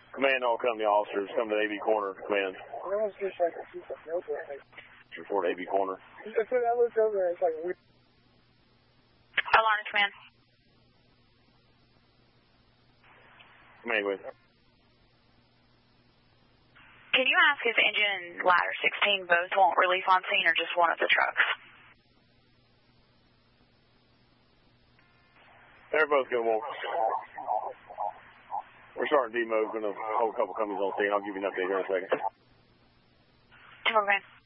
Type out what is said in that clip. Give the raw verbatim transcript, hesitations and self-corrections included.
Command all company officers, come to A B corner, command. That was just like a piece of nowhere. Report A B corner. I said I looked over and it's like weird. Alarm command. Command with. Can you ask if engine and ladder sixteen both want relief on scene or just one of the trucks? They're both going to want. We're starting demo, going to hold a couple companies on scene. I'll give you an update here in a second. Okay.